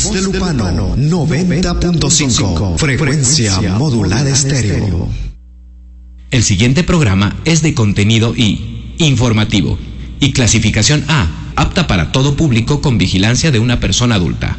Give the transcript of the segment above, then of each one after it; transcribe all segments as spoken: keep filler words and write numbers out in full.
Voz de Lupano noventa punto cinco, frecuencia modulada estéreo. El siguiente programa es de contenido I, informativo, y clasificación A, apta para todo público con vigilancia de una persona adulta.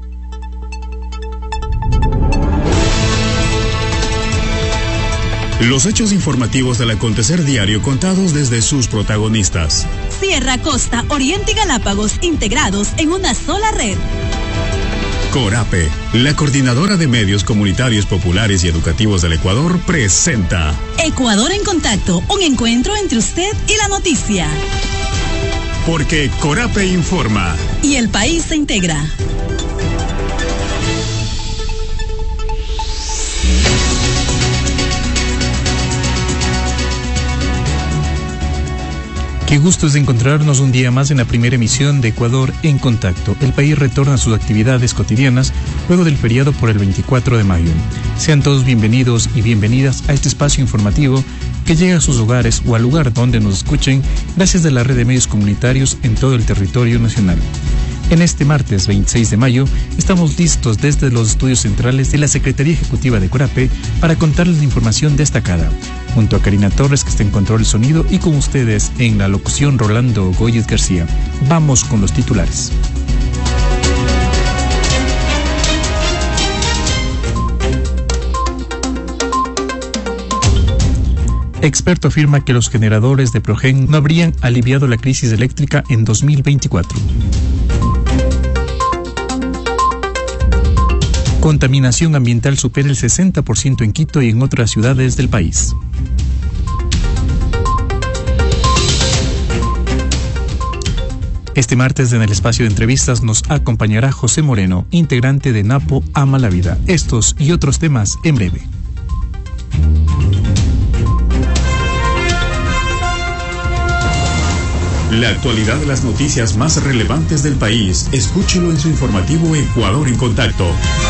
Los hechos informativos del acontecer diario contados desde sus protagonistas. Sierra, Costa, Oriente y Galápagos integrados en una sola red. Corape, la coordinadora de medios comunitarios populares y educativos del Ecuador, presenta Ecuador en Contacto, un encuentro entre usted y la noticia. Porque Corape informa. Y el país se integra. Qué gusto es encontrarnos un día más en la primera emisión de Ecuador en Contacto. El país retorna a sus actividades cotidianas luego del feriado por el veinticuatro de mayo. Sean todos bienvenidos y bienvenidas a este espacio informativo que llega a sus hogares o al lugar donde nos escuchen gracias a la red de medios comunitarios en todo el territorio nacional. En este martes veintiséis de mayo estamos listos desde los estudios centrales de la Secretaría Ejecutiva de Corape para contarles la información destacada, junto a Karina Torres, que está en control del sonido, y con ustedes en la locución Rolando Góyez García. Vamos con los titulares. Experto afirma que los generadores de Progen no habrían aliviado la crisis eléctrica en dos mil veinticuatro. Contaminación ambiental supera el sesenta por ciento en Quito y en otras ciudades del país. Este martes en el espacio de entrevistas nos acompañará José Moreno, integrante de Napo Ama la Vida. Estos y otros temas en breve. La actualidad de las noticias más relevantes del país, escúchelo en su informativo Ecuador en Contacto.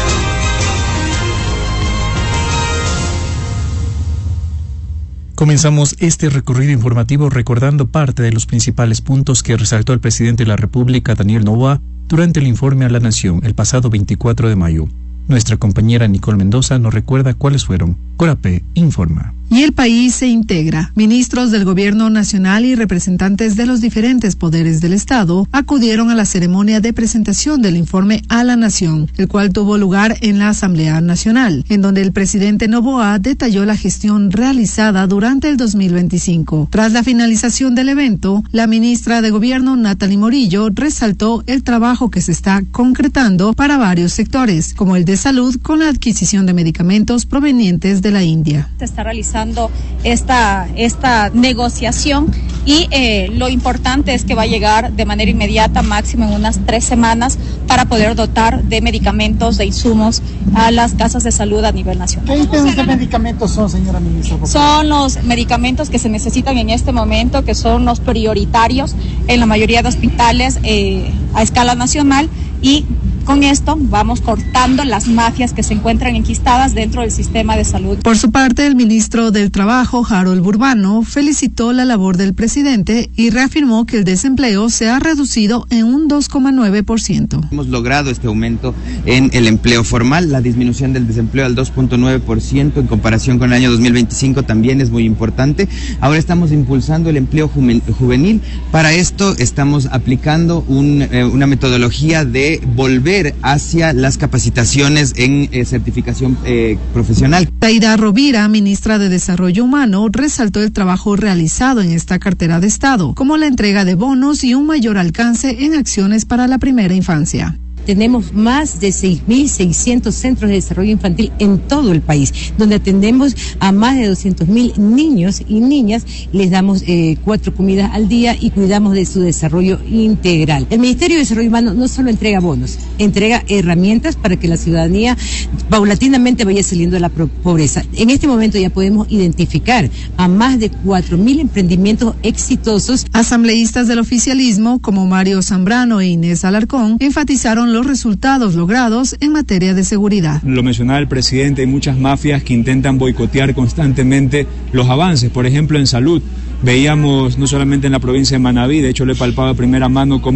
Comenzamos este recorrido informativo recordando parte de los principales puntos que resaltó el presidente de la República, Daniel Noboa, durante el informe a la Nación el pasado veinticuatro de mayo. Nuestra compañera Nicole Mendoza nos recuerda cuáles fueron. Corape informa. Y el país se integra. Ministros del Gobierno Nacional y representantes de los diferentes poderes del Estado acudieron a la ceremonia de presentación del informe a la Nación, el cual tuvo lugar en la Asamblea Nacional, en donde el presidente Noboa detalló la gestión realizada durante el dos mil veinticinco. Tras la finalización del evento, la ministra de Gobierno, Natalie Morillo, resaltó el trabajo que se está concretando para varios sectores, como el de salud, con la adquisición de medicamentos provenientes de la India. Se está realizando esta, esta negociación y eh, lo importante es que va a llegar de manera inmediata, máximo en unas tres semanas, para poder dotar de medicamentos, de insumos a las casas de salud a nivel nacional. ¿Qué ítems de medicamentos son, señora ministra? Son los medicamentos que se necesitan en este momento, que son los prioritarios en la mayoría de hospitales eh, a escala nacional, y con esto vamos cortando las mafias que se encuentran enquistadas dentro del sistema de salud. Por su parte, el ministro del Trabajo, Harold Burbano, felicitó la labor del presidente y reafirmó que el desempleo se ha reducido en un dos coma nueve por ciento. Hemos logrado este aumento en el empleo formal, la disminución del desempleo al dos punto nueve por ciento en comparación con el año dos mil veinticinco también es muy importante. Ahora estamos impulsando el empleo juvenil. Para esto estamos aplicando un, eh, una metodología de volver hacia las capacitaciones en eh, certificación eh, profesional. Taira Rovira, ministra de Desarrollo Humano, resaltó el trabajo realizado en esta cartera de Estado, como la entrega de bonos y un mayor alcance en acciones para la primera infancia. Tenemos más de seis mil seiscientos centros de desarrollo infantil en todo el país, donde atendemos a más de doscientos mil niños y niñas, les damos eh, cuatro comidas al día y cuidamos de su desarrollo integral. El Ministerio de Desarrollo Humano no solo entrega bonos, entrega herramientas para que la ciudadanía paulatinamente vaya saliendo de la pobreza. En este momento ya podemos identificar a más de cuatro mil emprendimientos exitosos. Asambleístas del oficialismo, como Mario Zambrano e Inés Alarcón, enfatizaron los resultados logrados en materia de seguridad. Lo mencionaba el presidente, hay muchas mafias que intentan boicotear constantemente los avances. Por ejemplo, en salud, veíamos no solamente en la provincia de Manabí, de hecho lo he palpado a primera mano, como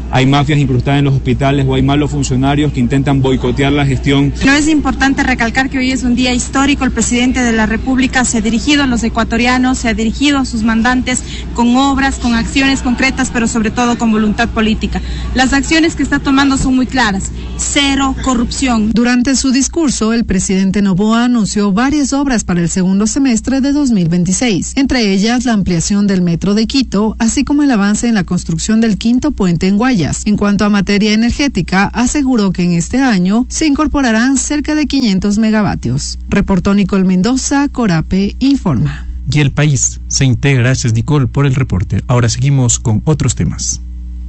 hay mafias incrustadas en los hospitales o hay malos funcionarios que intentan boicotear la gestión. No es importante recalcar que hoy es un día histórico. El presidente de la República se ha dirigido a los ecuatorianos, se ha dirigido a sus mandantes con obras, con acciones concretas, pero sobre todo con voluntad política. Las acciones que está tomando son muy claras. Cero corrupción. Durante su discurso, el presidente Noboa anunció varias obras para el segundo semestre de dos mil veintiséis, entre ellas la ampliación del metro de Quito, así como el avance en la construcción del quinto puente en Guayas. En cuanto a materia energética, aseguró que en este año se incorporarán cerca de quinientos megavatios. Reportó Nicole Mendoza, Corape informa. Y el país se integra. Gracias, Nicole, por el reporte. Ahora seguimos con otros temas.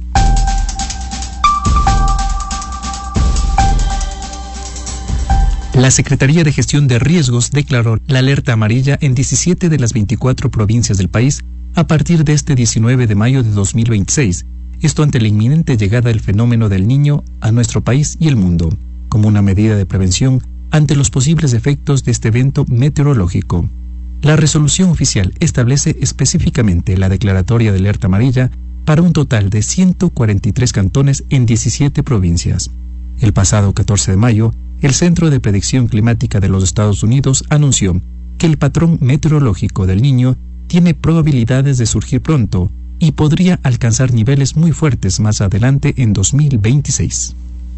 La Secretaría de Gestión de Riesgos declaró la alerta amarilla en diecisiete de las veinticuatro provincias del país a partir de este diecinueve de mayo de dos mil veintiséis. Esto ante la inminente llegada del fenómeno del Niño a nuestro país y el mundo, como una medida de prevención ante los posibles efectos de este evento meteorológico. La resolución oficial establece específicamente la declaratoria de alerta amarilla para un total de ciento cuarenta y tres cantones en diecisiete provincias. El pasado catorce de mayo, el Centro de Predicción Climática de los Estados Unidos anunció que el patrón meteorológico del Niño tiene probabilidades de surgir pronto y podría alcanzar niveles muy fuertes más adelante en dos mil veintiséis.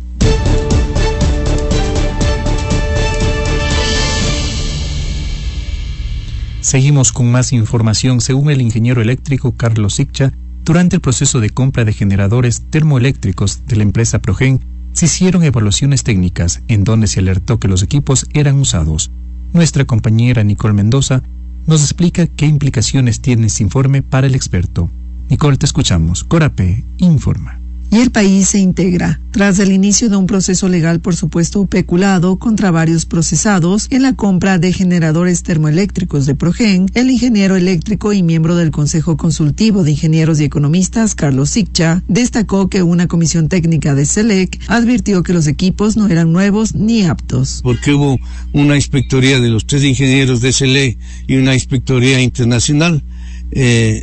Seguimos con más información. Según el ingeniero eléctrico Carlos Siccha, durante el proceso de compra de generadores termoeléctricos de la empresa Progen, se hicieron evaluaciones técnicas en donde se alertó que los equipos eran usados. Nuestra compañera Nicole Mendoza nos explica qué implicaciones tiene este informe para el experto. Nicole, te escuchamos. Corape informa. Y el país se integra tras el inicio de un proceso legal por supuesto peculado contra varios procesados en la compra de generadores termoeléctricos de Progen. El ingeniero eléctrico y miembro del Consejo Consultivo de Ingenieros y Economistas, Carlos Siccha, destacó que una comisión técnica de SELEC advirtió que los equipos no eran nuevos ni aptos. Porque hubo una inspectoría de los tres ingenieros de SELEC y una inspectoría internacional. Eh,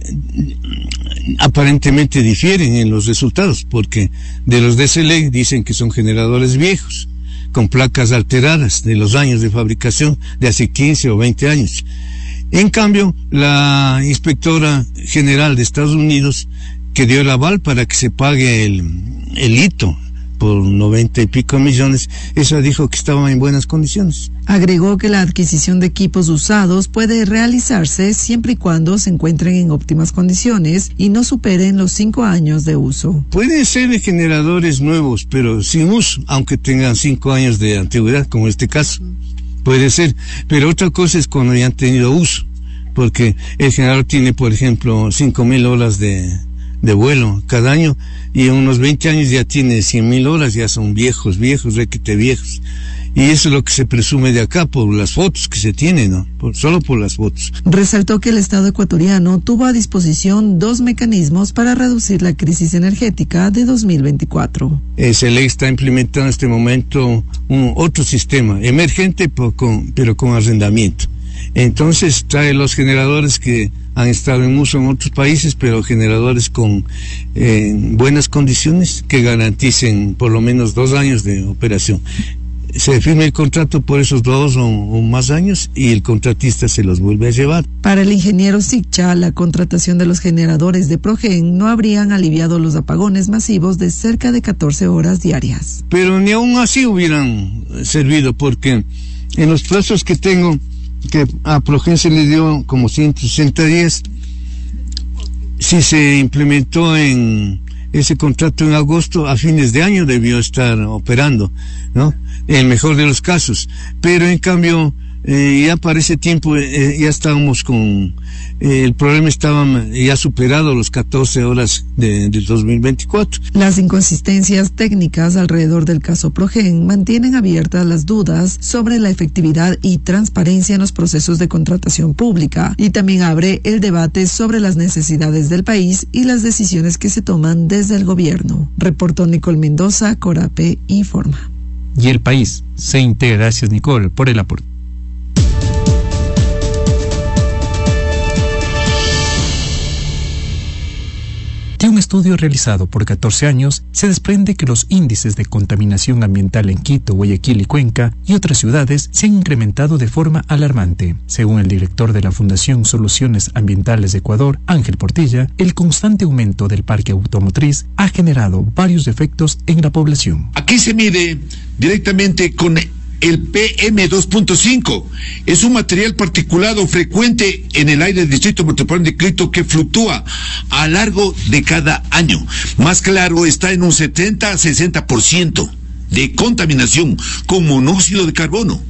aparentemente difieren en los resultados, porque de los de SELEC dicen que son generadores viejos, con placas alteradas de los años de fabricación de hace quince o veinte años. En cambio, la inspectora general de Estados Unidos, que dio el aval para que se pague el, el hito por noventa y pico millones, esa dijo que estaba en buenas condiciones. Agregó que la adquisición de equipos usados puede realizarse siempre y cuando se encuentren en óptimas condiciones y no superen los cinco años de uso. Pueden ser generadores nuevos, pero sin uso, aunque tengan cinco años de antigüedad, como este caso. Puede ser, pero otra cosa es cuando ya han tenido uso, porque el generador tiene, por ejemplo, cinco mil horas de de vuelo cada año, y en unos veinte años ya tiene cien mil horas, ya son viejos, viejos, requete viejos. Y eso es lo que se presume de acá por las fotos que se tienen, ¿no? Por, solo por las fotos. Resaltó que el Estado ecuatoriano tuvo a disposición dos mecanismos para reducir la crisis energética de dos mil veinticuatro. Eh, SELEC está implementando en este momento un otro sistema emergente, pero con, pero con arrendamiento. Entonces trae los generadores que han estado en uso en otros países, pero generadores con eh, buenas condiciones que garanticen por lo menos dos años de operación. Se firma el contrato por esos dos o, o más años y el contratista se los vuelve a llevar. Para el ingeniero Siccha, la contratación de los generadores de Progen no habrían aliviado los apagones masivos de cerca de catorce horas diarias. Pero ni aún así hubieran servido, porque en los plazos que tengo, que a Progen se le dio como ciento sesenta días, si se implementó en ese contrato en agosto, a fines de año debió estar operando, ¿no? En el mejor de los casos. Pero en cambio, eh, ya para ese tiempo eh, ya estábamos con, eh, el problema estaba ya superado los catorce horas de, del dos mil veinticuatro. Las inconsistencias técnicas alrededor del caso Progen mantienen abiertas las dudas sobre la efectividad y transparencia en los procesos de contratación pública, y también abre el debate sobre las necesidades del país y las decisiones que se toman desde el gobierno. Reportó Nicole Mendoza, Corape informa. Y el país se integra. Gracias, Nicole, por el aporte. De un un estudio realizado por catorce años, se desprende que los índices de contaminación ambiental en Quito, Guayaquil y Cuenca y otras ciudades se han incrementado de forma alarmante. Según el director de la Fundación Soluciones Ambientales de Ecuador, Ángel Portilla, el constante aumento del parque automotriz ha generado varios efectos en la población. Aquí se mide directamente con el P M dos punto cinco. Es un material particulado frecuente en el aire del Distrito Metropolitano de Quito que fluctúa a lo largo de cada año. Más claro, está en un setenta a sesenta por ciento de contaminación con monóxido de carbono.